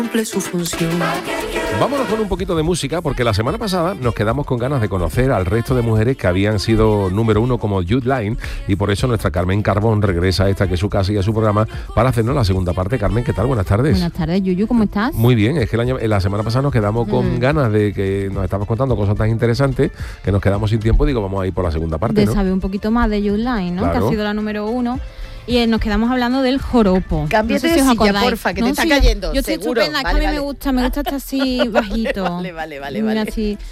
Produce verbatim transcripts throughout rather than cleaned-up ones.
cumple su función. Vámonos con un poquito de música, porque la semana pasada nos quedamos con ganas de conocer al resto de mujeres que habían sido número uno como Jud Line, y por eso nuestra Carmen Carbón regresa a esta que es su casa y a su programa para hacernos la segunda parte. Carmen, ¿qué tal? Buenas tardes. Buenas tardes, Yuyu, ¿cómo estás? Muy bien, es que el año, la semana pasada nos quedamos con Mm. ganas de que nos estabas contando cosas tan interesantes que nos quedamos sin tiempo. Digo, vamos a ir por la segunda parte, De ¿no? saber un poquito más de Jud Line, ¿no? Claro. Que ha sido la número uno. Y eh, nos quedamos hablando del joropo. Cámbiate no sé si de os silla, acordáis. porfa, que No, te está sí, cayendo, Yo estoy seguro. estupenda, es que Vale, a mí vale. me gusta, me gusta estar así bajito. Vale, vale, vale, Mira, vale. así.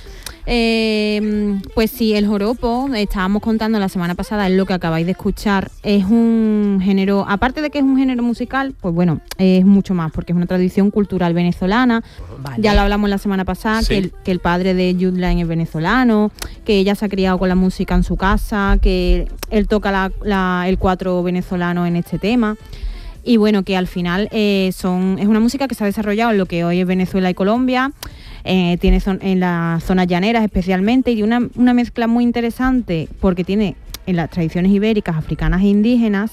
Eh, pues sí, el joropo, estábamos contando la semana pasada, es lo que acabáis de escuchar, es un género, aparte de que es un género musical, pues bueno, es mucho más, porque es una tradición cultural venezolana. Vale. Ya lo hablamos la semana pasada, Sí. que, el, que el padre de Jud Line es venezolano, que ella se ha criado con la música en su casa, que él toca la, la- el cuatro venezolano en este tema. Y bueno, que al final eh, son es una música que se ha desarrollado en lo que hoy es Venezuela y Colombia, eh, tiene zon- en las zonas llaneras especialmente, y una, una mezcla muy interesante porque tiene en las tradiciones ibéricas, africanas e indígenas,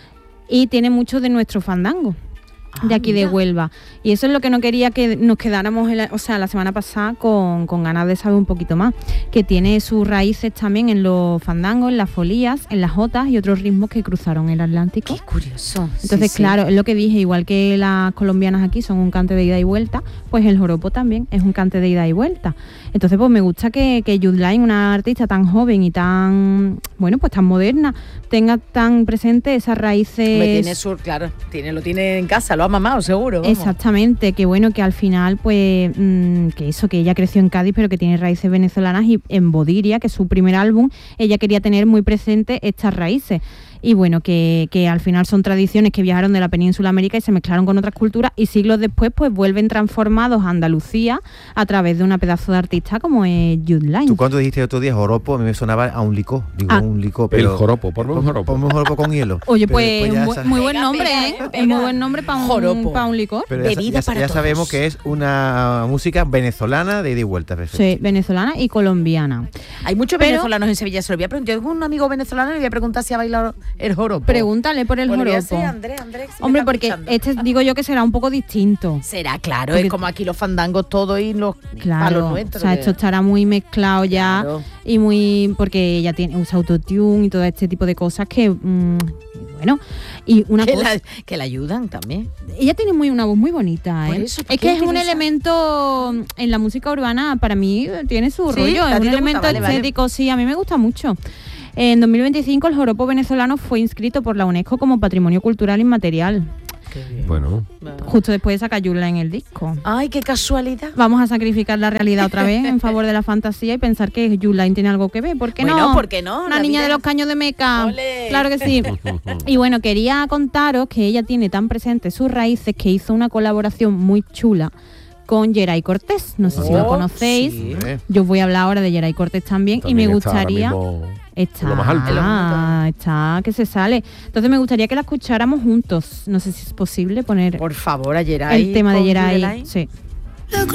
y tiene mucho de nuestro fandango de Ah, aquí de mira. Huelva. Y eso es lo que no quería que nos quedáramos, en la- o sea, la semana pasada con, con ganas de saber un poquito más, que tiene sus raíces también en los fandangos, en las folías, en las jotas y otros ritmos que cruzaron el Atlántico. Qué curioso. Entonces, Sí, sí. claro, es lo que dije, igual que las colombianas aquí son un cante de ida y vuelta, pues el joropo también es un cante de ida y vuelta. Entonces, pues me gusta que, que Jud Line, una artista tan joven y tan, bueno, pues tan moderna, tenga tan presente esas raíces. Hombre, tiene su, claro, tiene, lo tiene en casa, lo ha mamado, seguro. vamos. Exactamente, que bueno, que al final, pues, mmm, que eso, que ella creció en Cádiz, pero que tiene raíces venezolanas, y en Bodiria, que es su primer álbum, ella quería tener muy presente estas raíces. Y bueno, que, que al final son tradiciones que viajaron de la península América y se mezclaron con otras culturas, y siglos después pues vuelven transformados a Andalucía a través de una pedazo de artista como es Jud Line. Tú cuando dijiste el otro día joropo, a mí me sonaba a un licor. Digo, Ah. un licor, El pero... joropo, ponme un joropo. Ponme un joropo con hielo. Oye, Pero pues, después ya muy, sa- muy buen Pega, nombre, pega, ¿eh? ¿eh? Es Pega. muy buen nombre para un, Joropo. pa' un licor. pero ya, Bebida ya- para ya sabemos todos. que es una música venezolana de ida y vuelta. Perfecto. Sí, venezolana y colombiana. Hay muchos Pero- venezolanos en Sevilla. Se lo voy a preguntar. Yo tengo un amigo venezolano y le voy a preguntar si ha bailado el joropo. Pregúntale por el Pues le voy a joropo. decir, Andrés, Andrés, si me Hombre, está porque escuchando. este digo yo que será un poco distinto. Será, claro, Porque- es como aquí los fandangos todos y los palos Claro, nuestros. o sea, que- esto estará muy mezclado ya, Claro. y muy, porque ella tiene usa autotune y todo este tipo de cosas que, mm, bueno, y una que, cosa, la, que la ayudan también. ella tiene muy una voz muy bonita, Por ¿eh? eso, ¿por Es qué que es un interesa? elemento en la música urbana, para mí eh, tiene su ¿Sí? rollo, ¿A es ti un te gusta? elemento Vale, vale. estético, sí, a mí me gusta mucho. En dos mil veinticinco el joropo venezolano fue inscrito por la UNESCO como Patrimonio Cultural Inmaterial, Bueno, justo después de sacar Jud Line en el disco. Ay, qué casualidad. Vamos a sacrificar la realidad otra vez en favor de la fantasía y pensar que Jud Line tiene algo que ver. ¿Por qué Bueno, no? ¿por qué no? Una La niña vida- de los caños de Meca. Ole. Claro que sí. Y bueno, quería contaros que ella tiene tan presentes sus raíces que hizo una colaboración muy chula con Geray Cortés. No sé si lo Oh, conocéis. sí. Hombre, Yo os voy a hablar ahora de Geray Cortés también, también y me está ahora gustaría... mismo Está, lo más alto. está que se sale. Entonces me gustaría que la escucháramos juntos. No sé si es posible poner Por favor, ayer ahí. el tema de con Geray. Judelay. Sí.